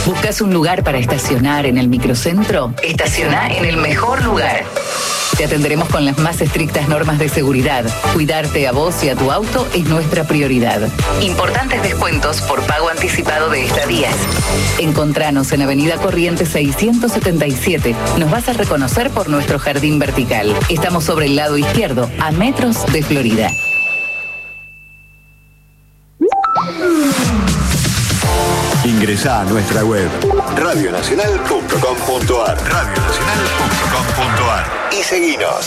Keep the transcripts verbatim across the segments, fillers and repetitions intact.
¿Buscas un lugar para estacionar en el microcentro? Estaciona en el mejor lugar. Te atenderemos con las más estrictas normas de seguridad. Cuidarte a vos y a tu auto es nuestra prioridad. Importantes descuentos por pago anticipado de estadías. Encontranos en Avenida Corrientes seiscientos setenta y siete. Nos vas a reconocer por nuestro jardín vertical. Estamos sobre el lado izquierdo, a metros de Florida. Ingresá a nuestra web radio nacional punto com punto ar radio nacional punto com punto ar y seguinos.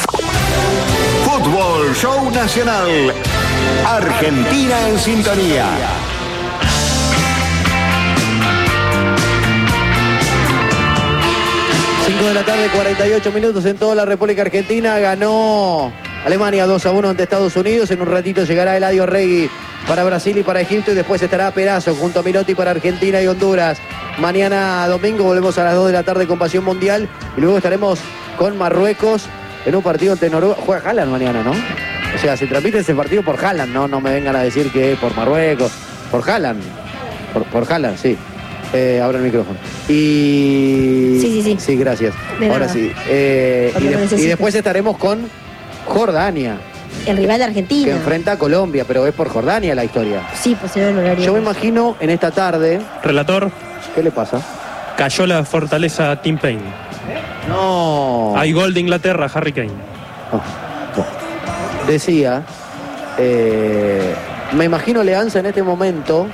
Fútbol Show Nacional. Argentina en sintonía. cinco de la tarde, cuarenta y ocho minutos en toda la República Argentina. Ganó Alemania dos a uno ante Estados Unidos. En un ratito llegará Eladio Regui para Brasil y para Egipto, y después estará Perazo junto a Mirotti para Argentina y Honduras. Mañana domingo volvemos a las dos de la tarde con Pasión Mundial, y luego estaremos con Marruecos en un partido ante Noruega. Juega Haaland mañana, ¿no? O sea, se transmite ese partido por Haaland, ¿no? No me vengan a decir que es por Marruecos. Por Haaland. Por, por Haaland, sí. Eh, abra el micrófono. Y... Sí, sí, sí. Sí, gracias. De Ahora nada. sí. Eh, y, Porque de- lo y después estaremos con Jordania, El rival de que Argentina. enfrenta a Colombia, pero es por Jordania la historia. Sí, pues era el horario. Yo me imagino en esta tarde... Relator, ¿Qué le pasa? cayó la fortaleza Tim Payne. No. Hay gol de Inglaterra, Harry Kane. Oh, bueno. Decía, eh, me imagino Leanza en este momento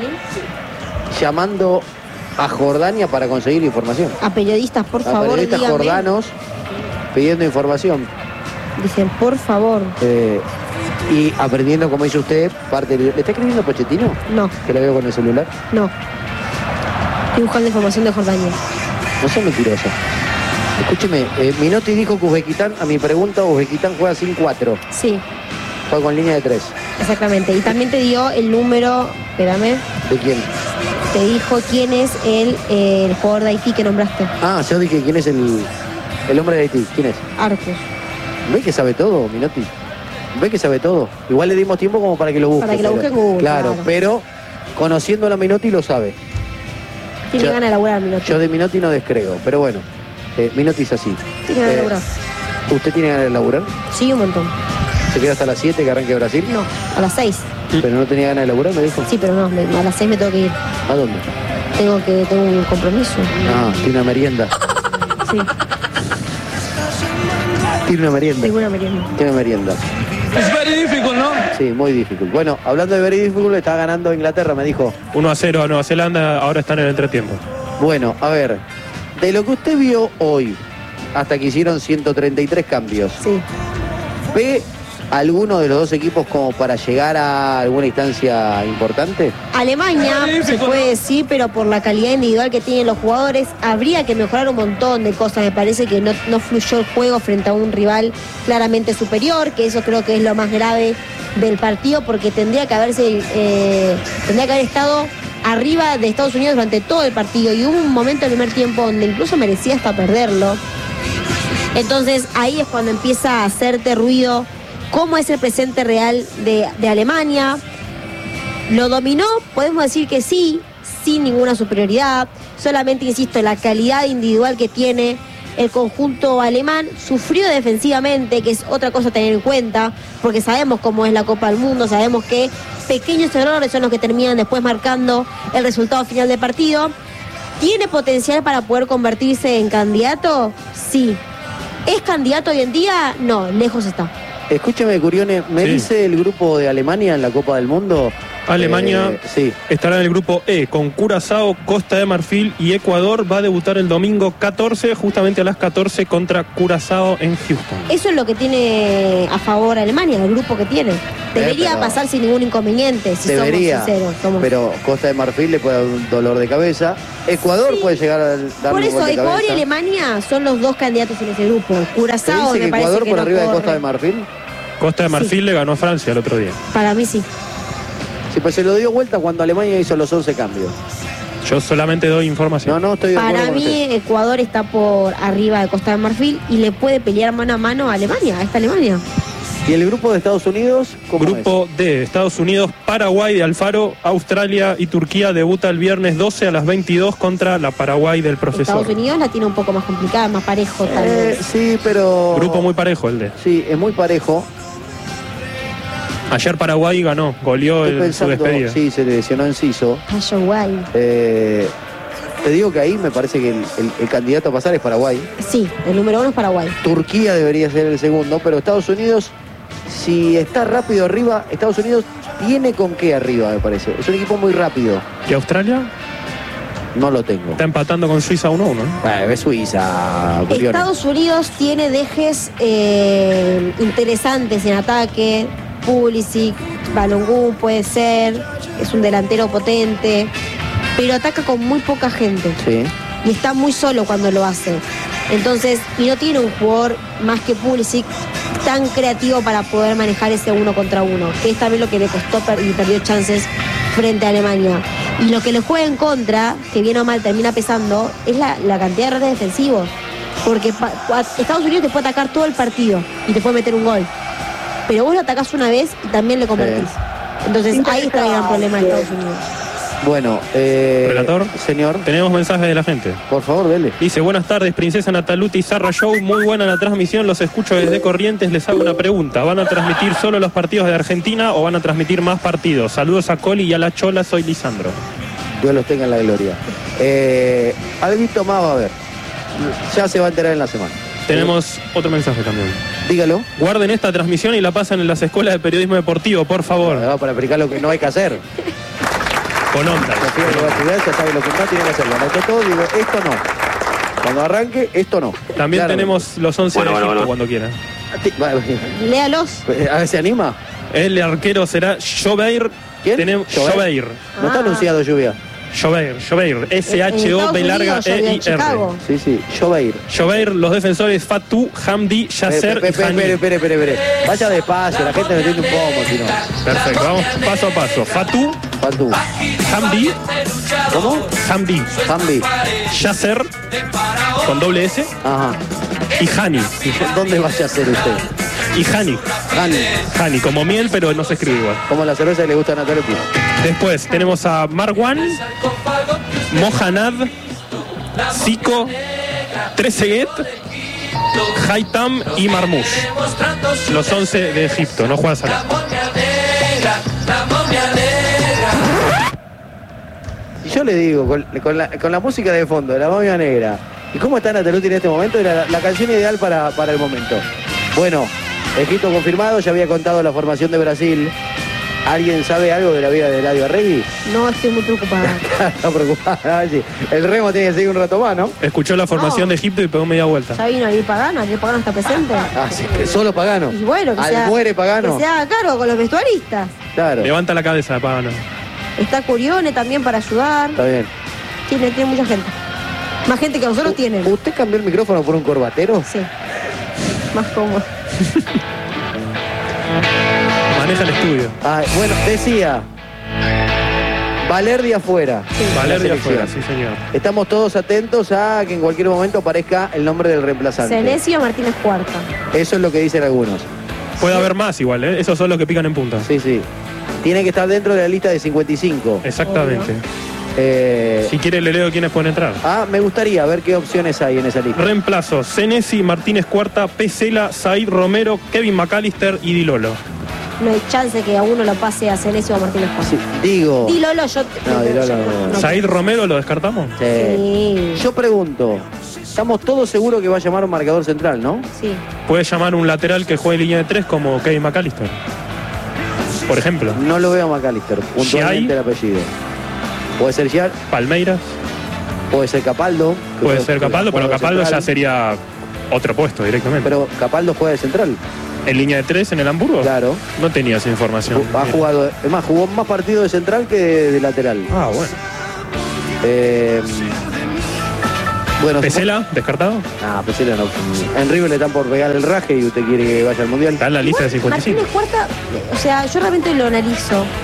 Sí. llamando a Jordania para conseguir información. A periodistas, por A favor, periodistas díganme. jordanos pidiendo información. Dicen, por favor. Eh, y aprendiendo, como dice usted, parte del... ¿Le está escribiendo Pochettino? No, Que lo veo con el celular. no. Estoy buscando información de Jordania. No sea mentiroso. Escúcheme, eh, Minotti dijo que Uzbekistán, a mi pregunta, Uzbekistán juega sin cuatro. Sí, Juega con línea de tres. exactamente. Y también te dio el número, espérame, ¿De quién? te dijo quién es el, eh, el jugador de Haití que nombraste. Ah, yo dije, ¿quién es el, el hombre de Haití? ¿Quién es? Arcos. ¿Ve que sabe todo, Minotti? ¿Ve que sabe todo? Igual le dimos tiempo como para que lo busque. Para que lo pero- busque en Google, Claro, claro. pero conociendo a Minotti lo sabe. Tiene Yo- ganas de laburar, Minotti. Yo de Minotti no descreo, pero bueno, eh, Minotti es así. Tiene ganas de Eh, laburar. ¿Usted tiene ganas de laburar? Sí, un montón. ¿Se queda hasta las siete que arranque Brasil? No, a las seis. Pero no tenía ganas de laburar, me dijo. Sí, pero no, me- a las seis me tengo que ir. ¿A dónde? Tengo que tengo un compromiso. Ah, tiene una merienda. Sí, Tiene una merienda. tengo una merienda. Tiene merienda. Es very difficult, ¿no? Sí, muy difícil. Bueno, hablando de very difficult, está ganando Inglaterra, me dijo. uno a cero a Nueva Zelanda, ahora están en el entretiempo. Bueno, a ver, de lo que usted vio hoy, hasta que hicieron ciento treinta y tres cambios, Sí. ¿ve alguno de los dos equipos como para llegar a alguna instancia importante? Alemania, se puede decir, pero por la calidad individual que tienen los jugadores, habría que mejorar un montón de cosas. Me parece que no, no fluyó el juego frente a un rival claramente superior, que eso creo que es lo más grave del partido, porque tendría que haberse, eh, tendría que haber estado arriba de Estados Unidos durante todo el partido, y hubo un momento en el primer tiempo donde incluso merecía hasta perderlo. Entonces ahí es cuando empieza a hacerte ruido cómo es el presente real de, de Alemania. ¿Lo dominó? Podemos decir que sí, sin ninguna superioridad. Solamente, insisto, la calidad individual que tiene el conjunto alemán. Sufrió defensivamente, que es otra cosa a tener en cuenta, porque sabemos cómo es la Copa del Mundo, sabemos que pequeños errores son los que terminan después marcando el resultado final del partido. ¿Tiene potencial para poder convertirse en candidato? Sí. ¿Es candidato hoy en día? No, lejos está. Escúcheme, Curione, ¿me Sí. dice el grupo de Alemania en la Copa del Mundo? Alemania Eh, sí. estará en el grupo E con Curazao, Costa de Marfil y Ecuador. Va a debutar el domingo catorce, justamente a las catorce, contra Curazao en Houston. Eso es lo que tiene a favor Alemania, el grupo que tiene. Debería pero- pasar sin ningún inconveniente, si Debería, somos sinceros. somos- pero Costa de Marfil le puede dar un dolor de cabeza. Ecuador Sí. puede llegar a darle Por un eso, gol de Ecuador y cabeza. Alemania son los dos candidatos en ese grupo. ¿Se Curazao dice me que parece Ecuador que por no arriba de corre. Costa de Marfil? Costa de Marfil le ganó a Francia el otro día. Para mí sí. Sí, pues se lo dio vuelta cuando Alemania hizo los once cambios. Yo solamente doy información. No, no, estoy de acuerdo Para con mí usted. Ecuador está por arriba de Costa de Marfil y le puede pelear mano a mano a Alemania, a esta Alemania. ¿Y el grupo de Estados Unidos? ¿Cómo Grupo es? D, Estados Unidos, Paraguay de Alfaro, Australia y Turquía debuta el viernes doce a las veintidós contra la Paraguay del profesor. Estados Unidos la tiene un poco más complicada, más parejo tal Eh, vez. sí, pero... Grupo muy parejo el D. Sí, es muy parejo. Ayer Paraguay ganó, goleó Estoy el, su pensando, despedida. sí, se lesionó Enciso. Cayó guay. Eh, te digo que ahí me parece que el, el- el candidato a pasar es Paraguay. Sí, el número uno es Paraguay. Turquía debería ser el segundo, pero Estados Unidos, si está rápido arriba, Estados Unidos tiene con qué arriba, me parece. Es un equipo muy rápido. ¿Y Australia? No lo tengo. Está empatando con Suiza uno a uno. Bueno, es Suiza, Julián. Estados Unidos tiene dejes eh, interesantes en ataque. Pulisic, Balogun puede ser, es un delantero potente, pero ataca con muy poca gente Sí. y está muy solo cuando lo hace. Entonces, y no tiene un jugador más que Pulisic tan creativo para poder manejar ese uno contra uno, que es también lo que le costó per- y perdió chances frente a Alemania. Y lo que le juega en contra, que bien o mal termina pesando, es la, la cantidad de redes defensivos. Porque pa- Estados Unidos te puede atacar todo el partido y te puede meter un gol. Pero vos lo atacás una vez y también le convertís. Entonces ahí está el gran problema de Estados Unidos. Bueno, eh, Relator. señor, Tenemos mensajes de la gente. por favor, dele. Dice, buenas tardes, Princesa Nataluti Zarra Show, muy buena la transmisión, los escucho desde Corrientes, les hago una pregunta, ¿van a transmitir solo los partidos de Argentina o van a transmitir más partidos? Saludos a Coli y a la Chola, soy Lisandro. Dios los tenga en la gloria. Eh, Alguito más va a ver. Ya se va a enterar en la semana. Tenemos otro mensaje también. Dígalo. Guarden esta transmisión y la pasan en las escuelas de periodismo deportivo, por favor, Va para explicar lo que no hay que hacer. con onda. La piba que va a estudiar ya sabe lo que no tiene que hacer. Lo anotó todo, digo, esto no. Cuando arranque, esto no. También Claro. tenemos los once Bueno, de bueno, Egipto bueno. cuando quieran. Sí, va, Léalos. A ver si anima. El arquero será Jobeir. ¿Quién? Tenemos Jobeir. Jobeir. No está Ah. anunciado lluvia. Jobeir, Jobeir. S En H O Estados B larga Unidos, E en I R. Chicago. Sí, sí. Joveir. Jobeir, los defensores Fatou, Hamdi, Yasser y Espere, Hani. espere, espere, espere. Vaya despacio, la gente me entiende un poco, si no. Perfecto, vamos paso a paso. Fatou, Fatú. Hamdi, ¿Cómo? Hamdi, Zambi. Yasser, con doble S, Ajá. y Hani. ¿Dónde vaya a ser usted? Y Hani. Hani. Hani, como miel, pero no se escribe igual. Como la cerveza que le gusta a Natalia Pino. Después tenemos a Marwan, Mohanad, Zico, Trezeguet, Haitam y Marmoush. Los once de Egipto, no juega Salah. Y yo le digo, con, con la, con la música de fondo, de la momia negra, ¿y cómo está Nataluti en este momento? Era la, la canción ideal para, para el momento. Bueno, Egipto confirmado, ya había contado la formación de Brasil. ¿Alguien sabe algo de la vida de Eladio Arregui? No, estoy muy preocupada. Está preocupada. Sí. El remo tiene que seguir un rato más, ¿no? Escuchó la formación No. de Egipto y pegó media vuelta. Ya vino ahí Pagano, aquí Pagano está presente. Ah, sí, que solo Pagano. Y bueno, que Al sea, muere Pagano. que se haga cargo con los vestuaristas. Claro, Levanta la cabeza, Pagano. Está Curione también para ayudar. está bien. Tiene, tiene mucha gente. Más gente que nosotros tienen. ¿Usted cambió el micrófono por un corbatero? Sí. Más cómodo. Maneja el estudio. Ah, bueno, decía. Valerdi afuera. Valerdi La afuera, selección. sí señor. Estamos todos atentos a que en cualquier momento aparezca el nombre del reemplazante. Senesio Martínez Cuarta. Eso es lo que dicen algunos. Puede haber más igual, ¿eh? Esos son los que pican en punta. Sí, sí. Tiene que estar dentro de la lista de cincuenta y cinco. Exactamente. Eh, Si quiere le leo quiénes pueden entrar. ah, me gustaría ver qué opciones hay en esa lista. Reemplazo, Senesi, Martínez Cuarta, Pesela, Said Romero, Kevin McAllister y Dilolo. No hay chance que a uno lo pase a Senesio o Martínez Cuarta. Sí, digo, Di Lolo, yo. No, Di Lolo no. no. Said Romero lo descartamos. eh, Sí. yo pregunto, estamos todos seguros que va a llamar un marcador central, ¿no? Sí. Puede llamar un lateral que juegue línea de tres como Kevin McAllister. Por ejemplo, No lo veo a McAllister, puntualmente Giai. el apellido. Puede ser Giar, Palmeiras, puede ser Capaldo. que puede juega- ser Capaldo, pero juega de Capaldo ya central. sería otro puesto directamente. Pero Capaldo juega de central, ¿En línea de tres en el Hamburgo? claro. No tenía esa información. Ha jugado, es más, jugó más partidos de central que de, de lateral. Ah, bueno. Eh, bueno, Pesela, descartado. Ah, Pesela no. En River le están por pegar el raje y usted quiere que vaya al mundial. Está en la lista de cincuenta y cinco. Martínez Cuarta, o sea, yo realmente lo analizo.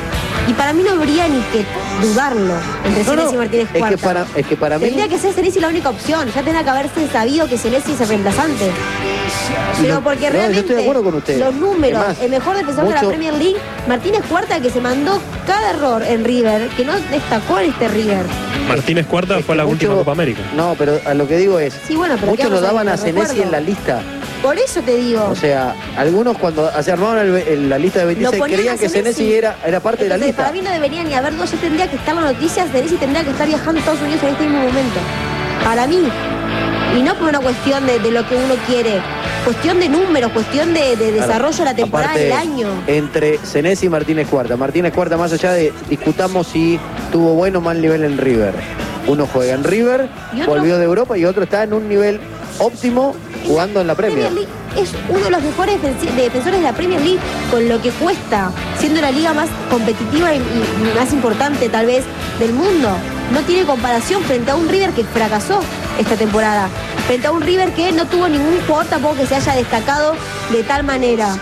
Y para mí no habría ni que dudarlo entre No, Senesi no, y Martínez es Cuarta. que para, es que para mí... Tendría que ser Senesi la única opción. Ya tendría que haberse sabido que Senesi es el reemplazante. Pero no, porque no, yo realmente estoy de acuerdo con usted. los números, Es más, el mejor defensor mucho- de la Premier League, Martínez Cuarta, que se mandó cada error en River, que no destacó en este River. Martínez Cuarta es fue que la mucho- última Copa América. No, pero a lo que digo es... Sí, bueno, pero muchos ¿qué lo vamos a daban a decir? Senesi Recuerdo. en la lista. Por eso te digo. O sea, algunos cuando se armaban el- el- la lista de Lo veintiséis ponían creían a que Senesi. Senesi era, era parte de la Entonces, lista. para mí no debería ni haber dos, ya tendría que estar la noticia, Senesi tendría que estar viajando a Estados Unidos en este mismo momento. Para mí. Y no por una cuestión de, de lo que uno quiere. Cuestión de números, cuestión de, de desarrollo de la temporada Aparte, del año. Entre Senesi y Martínez Cuarta. Martínez Cuarta, más allá de discutamos si tuvo buen o mal nivel en River. Uno juega en River, ¿Y otro? volvió de Europa y otro está en un nivel óptimo jugando en la Premier. League es uno de los mejores defensi- de defensores de la Premier League, con lo que cuesta, siendo la liga más competitiva y, y más importante tal vez del mundo. No tiene comparación frente a un River que fracasó esta temporada, frente a un River que no tuvo ningún jugador tampoco que se haya destacado de tal manera.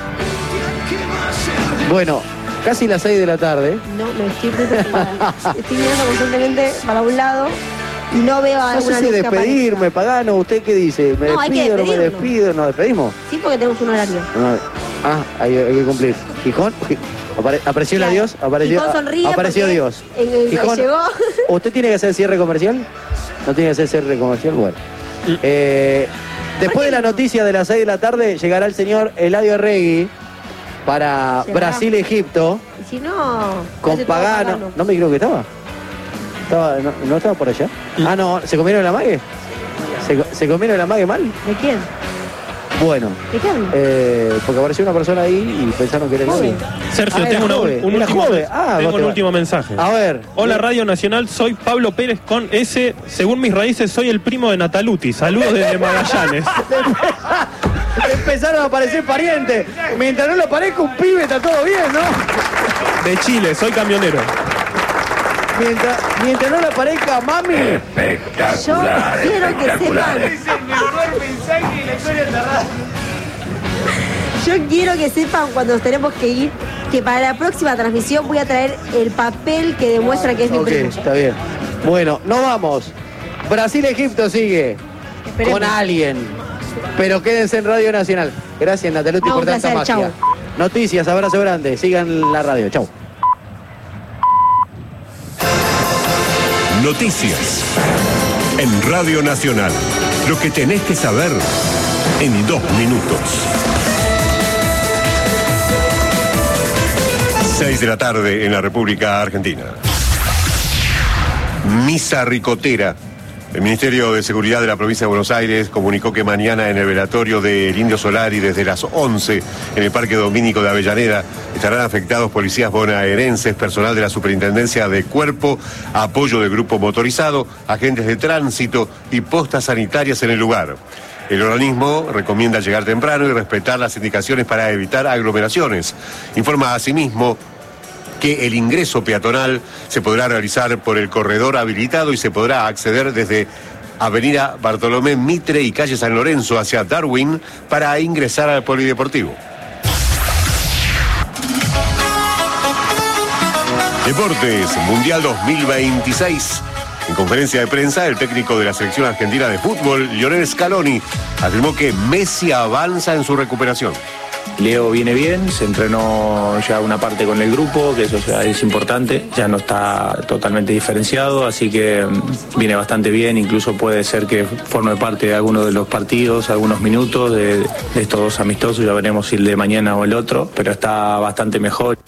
Bueno, casi las seis de la tarde. No, me estoy preocupada. Estoy mirando constantemente para un lado y no veo No alguna sé si luz que despedirme, aparezca. Pagano. ¿Usted qué dice? ¿Me No, hay que despido, no me despedirnos. despido? ¿Nos despedimos? Sí, porque tenemos un horario. No. Ah, hay, hay que cumplir. ¿Gijón? Gi- apare- ¿Apareció Claro. el adiós? Apareció, Gijón sonríe apareció porque Dios. en el- Gijón, llegó. ¿usted tiene que hacer cierre comercial? ¿No tiene que hacer cierre comercial? Bueno. Eh, después de la noticia de las seis de la tarde, llegará el señor Eladio Arregui para ¿Llegará? Brasil-Egipto Y si no, con hace todo Pagano. No me creo que estaba. estaba no, ¿no estaba por allá? Ah, no, ¿se comieron el amague? ¿Se, co- ¿Se comieron el amague mal? ¿De quién? Bueno, ¿De qué hablo? eh, porque apareció una persona ahí y pensaron que era el Jove. novio. Sergio, Ah, tengo era una- Jove, un, era último, Jove. Ah, tengo vos un te- último mensaje. A ver. Hola Radio Nacional, soy Pablo Pérez con S. Según mis raíces, soy el primo de Nataluti. Saludos desde Magallanes. Empezaron a aparecer parientes. Mientras no lo parezca un pibe, está todo bien, ¿no? De Chile, soy camionero. Mientras, mientras no le aparezca mami. Yo quiero que sepan. Yo quiero que sepan cuando nos tenemos que ir que para la próxima transmisión voy a traer el papel que demuestra que es mi Ok, primo. está bien. Bueno, nos vamos. Brasil-Egipto sigue. Esperemos. Con alguien. Pero quédense en Radio Nacional. Gracias, Nataluti, No, por un tanta placer, magia. chau. Noticias, abrazo grande. Sigan la radio. Chau. Noticias. En Radio Nacional. Lo que tenés que saber en dos minutos. Seis de la tarde en la República Argentina. Misa ricotera. El Ministerio de Seguridad de la Provincia de Buenos Aires comunicó que mañana en el velatorio del Indio Solari desde las once en el Parque Domínico de Avellaneda estarán afectados policías bonaerenses, personal de la Superintendencia de Cuerpo, apoyo del grupo motorizado, agentes de tránsito y postas sanitarias en el lugar. El organismo recomienda llegar temprano y respetar las indicaciones para evitar aglomeraciones. Informa asimismo que el ingreso peatonal se podrá realizar por el corredor habilitado y se podrá acceder desde Avenida Bartolomé Mitre y calle San Lorenzo hacia Darwin para ingresar al polideportivo. Deportes, Mundial dos mil veintiséis. En conferencia de prensa, el técnico de la selección argentina de fútbol, Lionel Scaloni, afirmó que Messi avanza en su recuperación. Leo viene bien, se entrenó ya una parte con el grupo, que eso ya es importante, ya no está totalmente diferenciado, así que mm, viene bastante bien, incluso puede ser que forme parte de alguno de los partidos, algunos minutos de, de estos dos amistosos, ya veremos si el de mañana o el otro, pero está bastante mejor.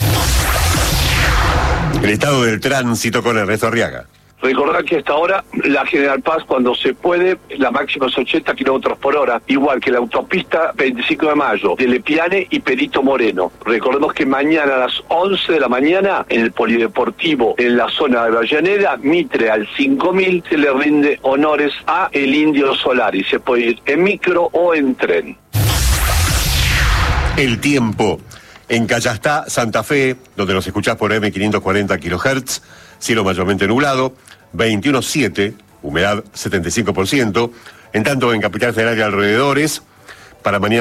El estado del tránsito con Ernesto Arriaga. Recordar que hasta ahora la General Paz, cuando se puede, la máxima es ochenta kilómetros por hora, igual que la autopista veinticinco de mayo, de Lepiane y Perito Moreno. Recordemos que mañana a las once de la mañana, en el Polideportivo, en la zona de Avellaneda, Mitre al cinco mil, se le rinde honores a el Indio Solari. Se puede ir en micro o en tren. El tiempo. En Callastá, Santa Fe, donde nos escuchás por eme quinientos cuarenta kilohertz, cielo mayormente nublado, veintiuno coma siete, humedad setenta y cinco por ciento. En tanto, en Capital Federal y alrededores, para mañana